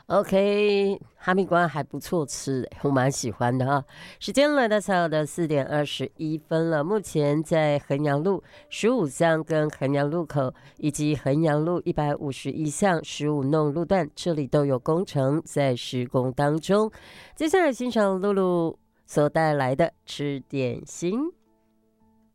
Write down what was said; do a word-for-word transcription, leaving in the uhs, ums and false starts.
OK，哈密瓜还不错吃，我蛮喜欢的哈。时间来到下午的四点二十一分了，目前在衡阳路十五巷跟衡阳路口，以及衡阳路一百五十一巷十五弄路段，这里都有工程在施工当中。接下来欣赏露露所带来的吃点心。